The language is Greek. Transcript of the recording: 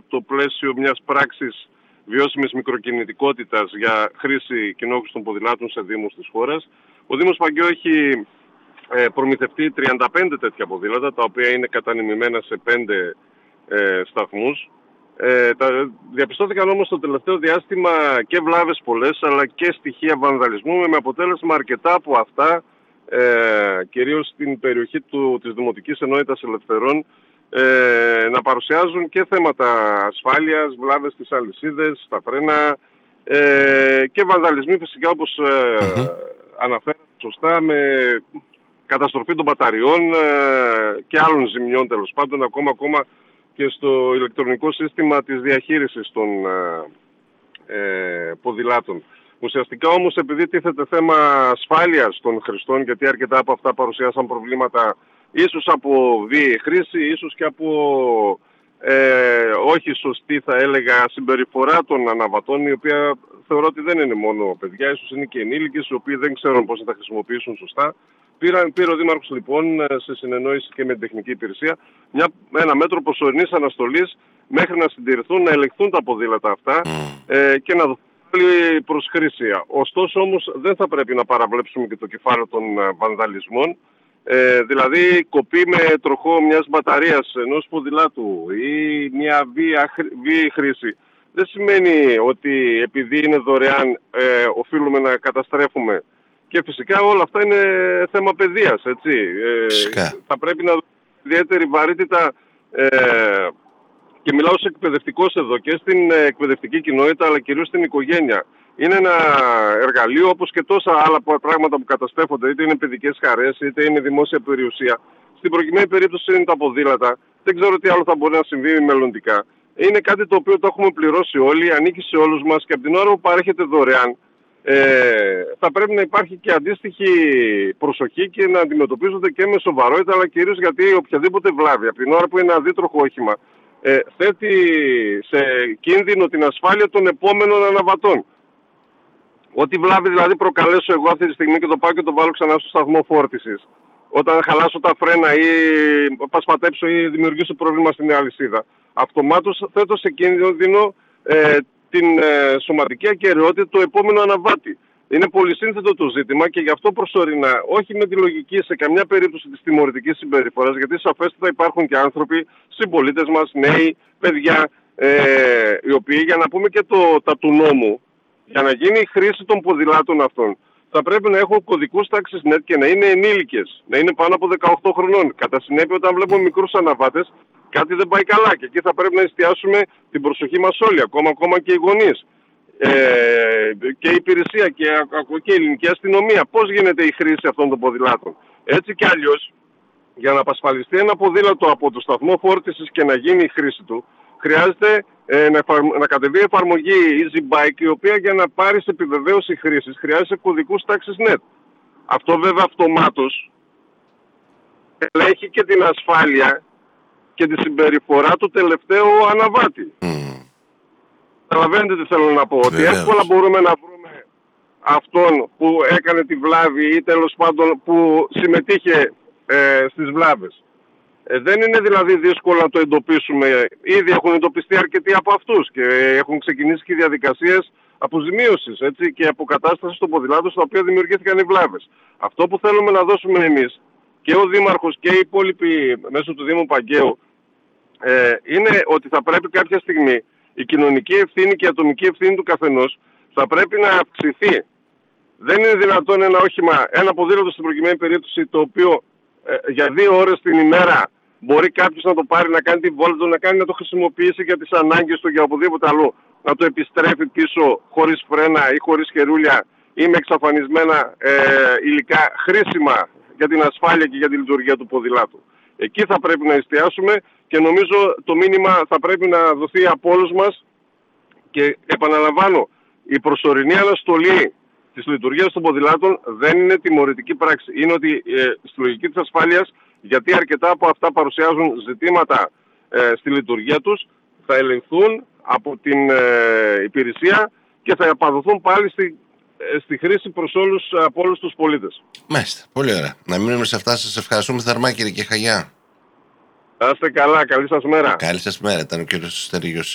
το πλαίσιο μιας πράξης βιώσιμης μικροκινητικότητας για χρήση κοινόχρηστων ποδηλάτων σε δήμους της χώρας. Ο Δήμος Παγκαίου έχει προμηθευτεί 35 τέτοια ποδήλατα, τα οποία είναι κατανεμημένα σε 5 σταθμούς. Διαπιστώθηκαν όμως το τελευταίο διάστημα και βλάβες πολλές, αλλά και στοιχεία βανδαλισμού, με αποτέλεσμα αρκετά από αυτά, κυρίως στην περιοχή της Δημοτικής Ενότητας Ελευθερών, να παρουσιάζουν και θέματα ασφάλειας, βλάβες στις αλυσίδες, στα φρένα, και βανδαλισμοί φυσικά, όπως αναφέρατε σωστά, με καταστροφή των μπαταριών και άλλων ζημιών, τέλος πάντων, ακόμα και στο ηλεκτρονικό σύστημα της διαχείρισης των ποδηλάτων. Ουσιαστικά όμως, επειδή τίθεται θέμα ασφάλειας των χρηστών, γιατί αρκετά από αυτά παρουσιάσαν προβλήματα ίσως από βίαιη χρήση, ίσως και από όχι σωστή, θα έλεγα, συμπεριφορά των αναβατών, η οποία θεωρώ ότι δεν είναι μόνο παιδιά, ίσως είναι και ενήλικες οι οποίοι δεν ξέρουν πώς να τα χρησιμοποιήσουν σωστά. Πήρε ο Δήμαρχος λοιπόν, σε συνεννόηση και με την τεχνική υπηρεσία, ένα μέτρο προσωρινής αναστολής μέχρι να συντηρηθούν, να ελεγχθούν τα ποδήλατα αυτά και να δοθούν προς χρήση. Ωστόσο όμως δεν θα πρέπει να παραβλέψουμε και το κεφάλαιο των βανδαλισμών. Δηλαδή κοπή με τροχό μιας μπαταρίας ενός ποδηλάτου ή μια βίαιη χρήση δεν σημαίνει ότι επειδή είναι δωρεάν οφείλουμε να καταστρέφουμε. Και φυσικά όλα αυτά είναι θέμα παιδείας, έτσι. Θα πρέπει να δώσουμε ιδιαίτερη βαρύτητα, και μιλάω ως εκπαιδευτικός εδώ, και στην εκπαιδευτική κοινότητα, αλλά κυρίως στην οικογένεια. Είναι ένα εργαλείο, όπως και τόσα άλλα πράγματα που καταστρέφονται, είτε είναι παιδικές χαρές, είτε είναι δημόσια περιουσία. Στην προκειμένη περίπτωση είναι τα ποδήλατα. Δεν ξέρω τι άλλο θα μπορεί να συμβεί μελλοντικά. Είναι κάτι το οποίο το έχουμε πληρώσει όλοι, ανήκει σε όλους μας, και από την ώρα που παρέχεται δωρεάν, θα πρέπει να υπάρχει και αντίστοιχη προσοχή και να αντιμετωπίζονται και με σοβαρότητα, αλλά κυρίως γιατί οποιαδήποτε βλάβη, από την ώρα που είναι αδίτροχο όχημα, θέτει σε κίνδυνο την ασφάλεια των επόμενων αναβατών. Ό,τι βλάβη δηλαδή προκαλέσω εγώ αυτή τη στιγμή και το πάω και το βάλω ξανά στο σταθμό φόρτισης, όταν χαλάσω τα φρένα ή πασπατέψω ή δημιουργήσω πρόβλημα στην αλυσίδα, αυτομάτως θέτω σε κίνδυνο την σωματική ακεραιότητα του επόμενου αναβάτη. Είναι πολύ σύνθετο το ζήτημα και γι' αυτό προσωρινά, όχι με τη λογική σε καμιά περίπτωση της τιμωρητικής συμπεριφοράς, γιατί σαφέστατα υπάρχουν και άνθρωποι, συμπολίτες μας, νέοι, παιδιά, οι οποίοι, για να πούμε και τα του νόμου, για να γίνει η χρήση των ποδηλάτων αυτών, θα πρέπει να έχουν κωδικούς τάξης ΝΕΤ και να είναι ενήλικες, να είναι πάνω από 18 χρονών. Κατά συνέπεια, όταν βλέπουμε μικρούς αναβάτες, κάτι δεν πάει καλά και εκεί θα πρέπει να εστιάσουμε την προσοχή μας όλοι, ακόμα και οι γονείς. Και η υπηρεσία και η ελληνική αστυνομία. Πώς γίνεται η χρήση αυτών των ποδηλάτων. Έτσι κι αλλιώς, για να απασφαλιστεί ένα ποδήλατο από το σταθμό φόρτισης και να γίνει η χρήση του, χρειάζεται να κατεβεί εφαρμογή Easy Bike, η οποία για να πάρει επιβεβαίωση χρήσης χρειάζεται κωδικούς τάξης NET. Αυτό βέβαια αυτομάτως ελέγχει και την ασφάλεια και τη συμπεριφορά του τελευταίου αναβάτη. Καταλαβαίνετε τι θέλω να πω, ότι εύκολα μπορούμε να βρούμε αυτόν που έκανε τη βλάβη ή τέλος πάντων που συμμετείχε στις βλάβες. Δεν είναι δηλαδή δύσκολο να το εντοπίσουμε. Ήδη έχουν εντοπιστεί αρκετοί από αυτούς και έχουν ξεκινήσει και διαδικασίες αποζημίωσης, έτσι, και αποκατάστασης των ποδηλάτων στα οποία δημιουργήθηκαν οι βλάβες. Αυτό που θέλουμε να δώσουμε εμείς και ο Δήμαρχος και οι υπόλοιποι μέσω του Δήμου Παγκαίου είναι ότι θα πρέπει κάποια στιγμή η κοινωνική ευθύνη και η ατομική ευθύνη του καθενός θα πρέπει να αυξηθεί. Δεν είναι δυνατόν ένα όχημα, ένα ποδήλατο στην προκειμένη περίπτωση, το οποίο για 2 ώρες την ημέρα μπορεί κάποιος να το πάρει, να κάνει τη βόλτα του, να το χρησιμοποιήσει για τις ανάγκες του, για οπουδήποτε αλλού, να το επιστρέφει πίσω χωρίς φρένα ή χωρίς χερούλια ή με εξαφανισμένα υλικά χρήσιμα για την ασφάλεια και για τη λειτουργία του ποδηλάτου. Εκεί θα πρέπει να εστιάσουμε και νομίζω το μήνυμα θα πρέπει να δοθεί από όλους μας και επαναλαμβάνω, η προσωρινή αναστολή της λειτουργίας των ποδηλάτων δεν είναι τιμωρητική πράξη. Είναι ότι στη λογική της ασφάλειας, γιατί αρκετά από αυτά παρουσιάζουν ζητήματα στη λειτουργία τους, θα ελεγχθούν από την υπηρεσία και θα επαδοθούν πάλι στη χρήση από όλους τους πολίτες. Μάλιστα, πολύ ωραία. Να μείνουμε σε αυτά. Σας ευχαριστούμε θερμά, κύριε Κεχαγιά. Να είστε καλά, καλή σας μέρα. Καλή σας μέρα, ήταν ο κύριος Στερίγιος.